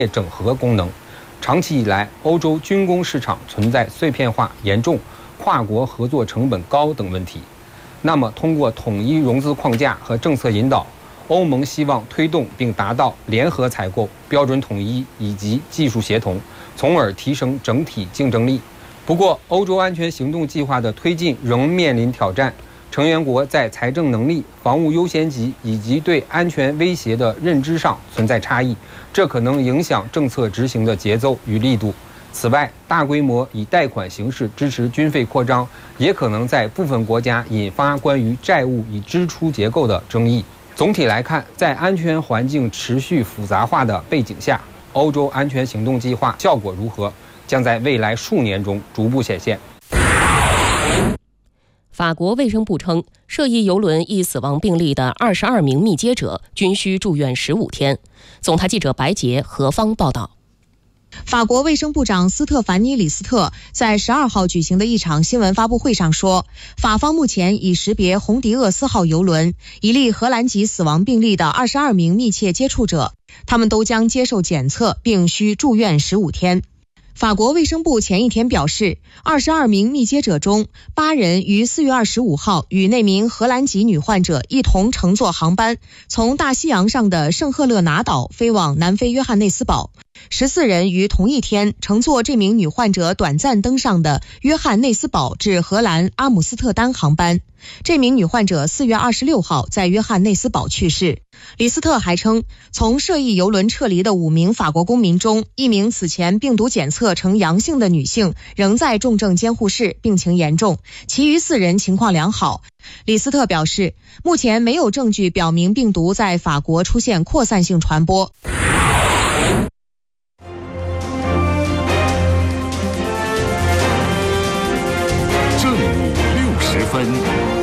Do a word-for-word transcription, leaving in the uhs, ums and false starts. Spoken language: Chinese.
整合功能。长期以来，欧洲军工市场存在碎片化严重、跨国合作成本高等问题。那么，通过统一融资框架和政策引导，欧盟希望推动并达到联合采购、标准统一以及技术协同，从而提升整体竞争力。不过，欧洲安全行动计划的推进仍面临挑战。成员国在财政能力、防务优先级以及对安全威胁的认知上存在差异，这可能影响政策执行的节奏与力度。此外，大规模以贷款形式支持军费扩张，也可能在部分国家引发关于债务与支出结构的争议。总体来看，在安全环境持续复杂化的背景下，欧洲安全行动计划效果如何，将在未来数年中逐步显现。 法国卫生部称，涉疫邮轮一死亡病例的二十二名密接者均需住院十五天。总台记者白洁、何芳报道。 法国卫生部长斯特凡尼·李斯特在十二号举行的一场新闻发布会上说，法方目前已识别红迪厄斯号邮轮一例荷兰籍死亡病例的二十二名密切接触者，他们都将接受检测并需住院十五天。法国卫生部前一天表示，二十二名密接者中，八人于四月二十五号与那名荷兰籍女患者一同乘坐航班，从大西洋上的圣赫勒拿岛飞往南非约翰内斯堡。十四人于同一天乘坐这名女患者短暂登上的约翰内斯堡至荷兰阿姆斯特丹航班。这名女患者四月二十六号在约翰内斯堡去世。李斯特还称，从涉疫邮轮撤离的五名法国公民中，一名此前病毒检测呈阳性的女性仍在重症监护室，病情严重，其余四人情况良好。李斯特表示，目前没有证据表明病毒在法国出现扩散性传播。 正午六十分。